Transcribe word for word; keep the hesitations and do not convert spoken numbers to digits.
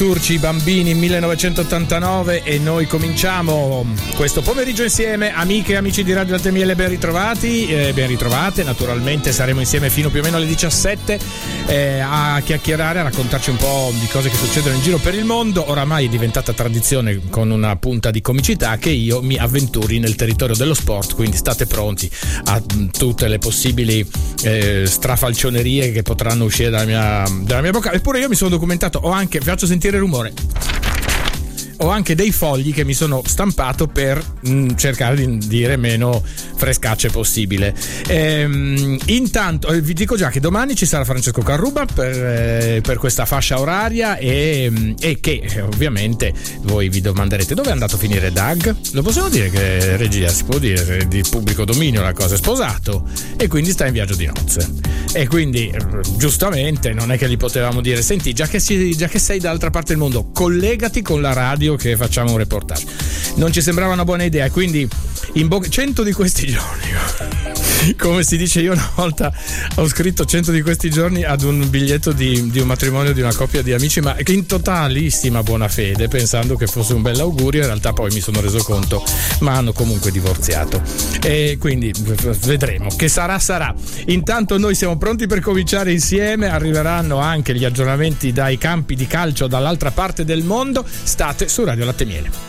Turci bambini millenovecentottantanove e noi cominciamo questo pomeriggio insieme. Amiche e amici di Radio Latte e Miele, ben ritrovati, eh, ben ritrovate. Naturalmente saremo insieme fino più o meno alle diciassette eh, a chiacchierare, a raccontarci un po' di cose che succedono in giro per il mondo. Oramai è diventata tradizione, con una punta di comicità, che io mi avventuri nel territorio dello sport, quindi state pronti a tutte le possibili eh, strafalcionerie che potranno uscire dalla mia, dalla mia bocca. Eppure io mi sono documentato, ho anche, vi faccio sentire rumore, ho anche dei fogli che mi sono stampato per mh, cercare di dire meno frescacce possibile. Ehm, intanto eh, vi dico già che domani ci sarà Francesco Carruba per, eh, per questa fascia oraria e, e che eh, ovviamente voi vi domanderete dove è andato a finire Doug. Lo possiamo dire che regia, si può dire, è di pubblico dominio la cosa, è sposato e quindi sta in viaggio di nozze, e quindi eh, giustamente non è che gli potevamo dire senti, già che, si, già che sei dall'altra parte del mondo, collegati con la radio che facciamo un reportage. Non ci sembrava una buona idea, quindi in bo- cento di questi giorni, come si dice, io una volta ho scritto cento di questi giorni ad un biglietto di, di un matrimonio di una coppia di amici, ma che in totalissima buona fede, pensando che fosse un bell'augurio. In realtà poi mi sono reso conto, ma hanno comunque divorziato, e quindi vedremo, che sarà sarà. Intanto noi siamo pronti per cominciare insieme, arriveranno anche gli aggiornamenti dai campi di calcio dall'altra parte del mondo. State su Radio Latte e Miele.